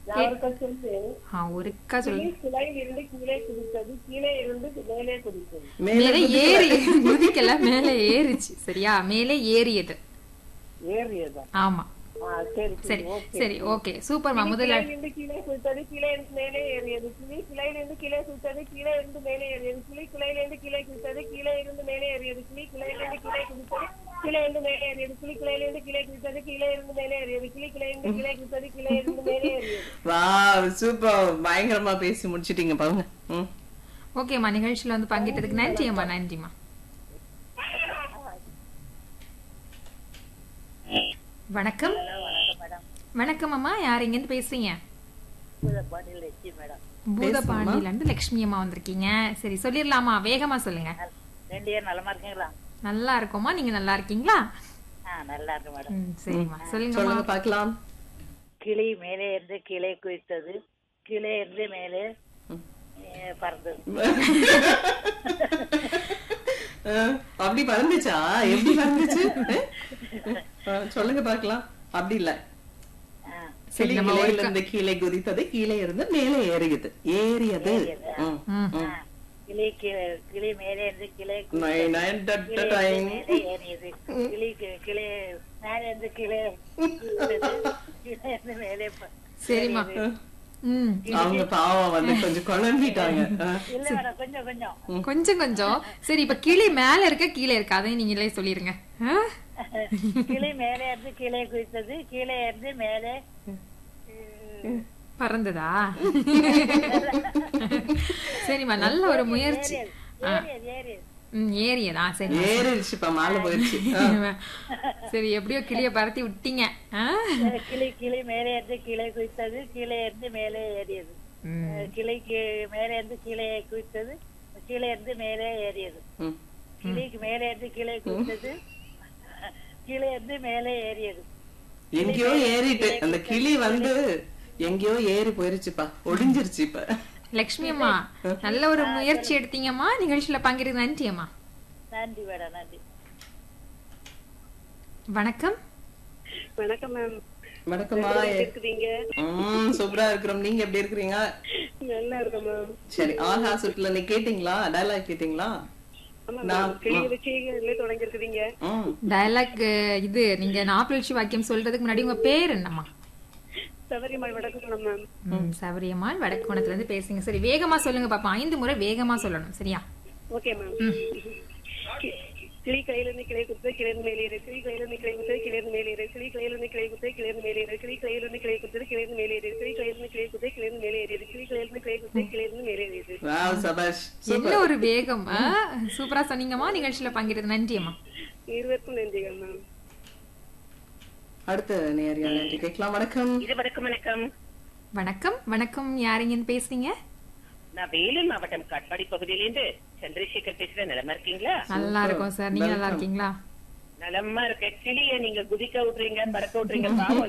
நான் ஒருக்கா சொல்றேன். ஒருக்கா சொல்லு. கிளையில் இருந்து கீழே குதித்தது, கீழே இருந்து மேலே குதித்தது. மேலே ஏறி குதிக்கல, மேலே ஏறிச்சு. சரியா? மேலே ஏறியது. ஏறியதா? ஆமா. சரி சரி சரி, ஓகே, சூப்பர்மா. முதல்ல இருந்து கீழே குதித்தது, கீழே இருந்து மேலே ஏறியது. கிளி கிளையில இருந்து கீழே குதித்தது, கீழே இருந்து மேலே ஏறியது. கிளி கிளையில இருந்து கீழே குதித்தது, கீழே இருந்து மேலே ஏறியது. கிளி கிளையில இருந்து கீழே குதித்தது, கீழே இருந்து மேலே ஏறியது. கிளி கிளையில இருந்து கீழே குதித்தது, கீழே இருந்து மேலே ஏறியது. கிளி கிளையில இருந்து கீழே குதித்தது, கீழே இருந்து மேலே ஏறியது. Wow, super. பயங்கரமா பேசி முடிச்சிட்டீங்க பாருங்க. ஓகேம்மா, நிகழ்ச்சியில வந்து பங்கேற்றதுக்கு நன்றியம்மா. நன்றிம்மா. வணக்கம். வணக்கம் அம்மா, யார் எங்க இருந்து பேசுறீங்க? பூதபாண்டியில இருந்து லட்சுமி அம்மா வந்திருக்கீங்க. சரி, சொல்லிடலாமா? வேகமா சொல்லுங்க. நல்லா இருக்கோமா, நீங்க நல்லா இருக்கீங்களா? சரிம்மா, சொல்லுங்க பாக்கலாம். கிளி மேலே இருந்து கீழே குதித்தது, கீழே இருந்து மேலே பறந்தது. அப்படி பறந்துச்சா? எப்படி பறந்துச்சு? சொல்லுங்க பாக்கலாம். அப்படி இல்ல, இருந்து கீழே குதித்தது, கீழே இருந்து மேலே ஏறியது. ஏறியது. கிளி மேலே இருந்து கீழே ஏறியது. கிளி கிளி மேலே இருந்து கீழே இருந்து மேலே. சரிம்மா. அவங்க பாவம் வந்து கொஞ்சம் குழம்பிட்டாங்க. கொஞ்சம் கொஞ்சம். சரி, இப்ப கிளி மேல இருக்க கீழே இருக்க, அதையும் நீங்களே சொல்லிருங்க. கிளி மேலே இருந்து கீழே குதித்தது, கீழே இருந்து மேலே பறந்ததா? சரிம்மா, நல்ல ஒரு முயற்சி. ஏறியதா? சரி, ஏறிடுச்சுப்பா, மேல போயிடுச்சு. சரி, எப்படியோ கிளிய பறத்தி விட்டீங்க. கிளி கிளி மேலே இருந்து கீழே குதித்தது, கீழே இருந்து மேலே ஏறியது. கிளிக்கு மேலே இருந்து கீழே குதித்தது, கீழே இருந்து மேலே ஏறியது. கிளிக்கு மேலே இருந்து கீழே குதித்தது, கீழே இருந்து மேலே ஏறியது. எங்கேயோ ஏறிட்டு அந்த கிளி வந்து எங்கேயோ ஏறி போயிருச்சுப்பா, ஒடிஞ்சிருச்சு இப்ப. லட்சுமி அம்மா, நல்ல ஒரு முயற்சி எடுத்தீங்கம்மா. நிகழ்ச்சியில பங்கேற்க நன்றி அம்மா. நன்றி மேடம், நன்றி. வணக்கம். வணக்கம் மேம். வணக்கம்மா. சூப்பரா இருக்கிறோம். நீங்க எப்படி இருக்கிறீங்க? நல்லா இருக்கோம் மேம். சரி, ஆஹா சுற்றுல நீ கேட்டீங்களா? டயலாக் கேட்டீங்களா? டயலாக் இது நீங்க நாப்பெழுச்சி வாக்கியம் சொல்றதுக்கு முன்னாடி உங்க பேர் என்னம்மா? சபரியம்மாள் வடக்குணம் மேம். சபரியம்மாள் வடக்குணத்துல இருந்து பேசுங்க. சரி, வேகமா சொல்லுங்க பாப்பா. 5 முறை வேகமா சொல்லணும். சரியா? Okay ma'am. கிளி கையில இருந்து கிளை குத்து, கிளர்ந்து மேலே ஏறு. கிளி கையில இருந்து கிளை குத்து, கிளர்ந்து மேலே ஏறு. கிளி கையில இருந்து கிளை குத்து, கிளர்ந்து மேலே ஏறு. கிளி கையில இருந்து கிளை குத்து, கிளர்ந்து மேலே ஏறு. கிளி கையில இருந்து கிளை குத்து, கிளர்ந்து மேலே ஏறு. கிளி கையில இருந்து கிளை குத்து, கிளர்ந்து மேலே ஏறு. வாவ், சபாஷ். என்ன ஒரு வேகம். சூப்பரா சொன்னீங்கம்மா. நிகழ்ச்சியில பங்கேற்க நன்றி அம்மா. இருவருக்கும் நன்றிகள் மேம். அடுத்த நேரியா நன்றி கேட்கலாம். வணக்கம். வணக்கம். வணக்கம். வணக்கம், யாருங்கன்னு பேசுறீங்க? நான் வேலூர் மாவட்டம் காட்பாடி பகுதியிலிருந்து சந்திரசேகர் பேசுறேன். நலமா இருக்கீங்களா? நல்லா இருக்கும் சார். நீங்க நல்லா இருக்கீங்களா? நலமா இருக்க. கிளிய நீங்க குதிக்க விட்டுறீங்க, பறக்க விட்டுறீங்க.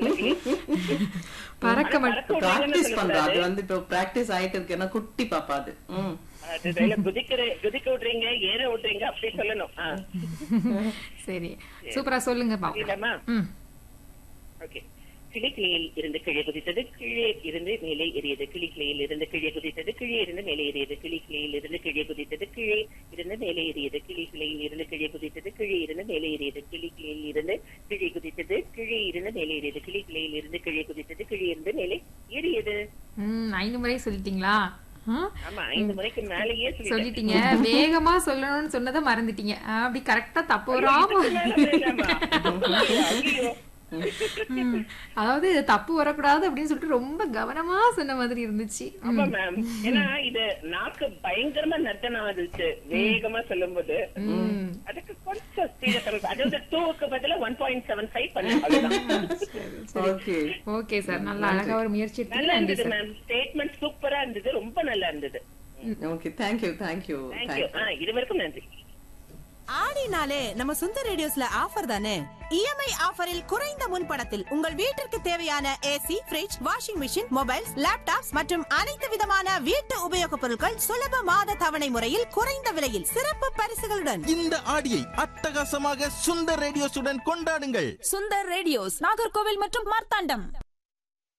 பறக்க பிராக்டிஸ் பண்றா. அது வந்து இப்போ பிராக்டிஸ் ஆயிட்டு இருக்கு. ஏன்னா குட்டி பாப்பா அது. குதிக்க விட்டுறீங்க, ஏற விட்டுறீங்க, அப்படி சொல்லணும். சரி, சூப்பரா சொல்லுங்க பாப்பா. ஓகே. கிளி கிளையில் இருந்து கீழே குதித்தது, கீழே இருந்து மேலே ஏறியது. கிளி கிளையில் இருந்து கீழே குதித்தது, கீழே இருந்து மேலே ஏறியது. கிளி கிளையில் இருந்து கீழே குதித்தது, கீழே இருந்து மேலே ஏறியது. கிளி கிளையில் இருந்து கீழே குதித்தது, கீழே இருந்து மேலே ஏறியது. கிளி கிளையில் இருந்து கீழே குதித்தது, கீழே இருந்து மேலே ஏறியது. கிளி கிளையில் இருந்து கீழே குதித்தது, கீழே இருந்து மேலே ஏறியது. 5 முறை சொல்லிட்டீங்களா? ஆமா, 5 முறைக்கு மேலேயே சொல்லிட்டீங்க. வேகமா சொல்லணும்னு சொன்னதை மறந்துட்டீங்க. அப்படி கரெக்டா தப்பு வராம, அதாவது தப்பு வரக்கூடாது அப்படின்னு சொல்லிட்டு ரொம்ப கவனமா சொன்ன மாதிரி இருந்துச்சு. ஆமா மேம். ஏன்னா இது நாக்கு பயங்கரமா நர்த்தனம் ஆச்சு வேகமா சொல்லும் போது. அதுக்கு கொஞ்சம் அதாவது 2க்கு பதிலா 1.75 பண்ணேன். ஓகே சார், நல்லா அழகா ஒரு முயற்சி. நல்லா இருந்தது மேம். ஸ்டேட்மெண்ட் சூப்பரா இருந்தது, ரொம்ப நல்லா இருந்தது. Okay, thank you. தேங்க்யூ. இதுவரைக்கும் நன்றி. ஆடினாலே நம்ம சுந்தர் ரேடியோஸ்ல ஆஃபர் தானே. இஎம்ஐ ஆஃபரில் குறைந்த முன்பணத்தில் உங்கள் வீட்டிற்கு தேவையான AC, fridge, washing machine, mobiles, laptops மற்றும் அனைத்து விதமான வீட்டு உபயோகப் பொருட்கள் சுலப மாத தவணை முறையில் குறைந்த விலையில் சிறப்பு பரிசுகளுடன். இந்த ஆடியை அட்டகாசமாக சுந்தர் ரேடியோஸுடன் கொண்டாடுங்கள். சுந்தர் ரேடியோஸ், நாகர்கோவில் மற்றும் மார்த்தாண்டம்.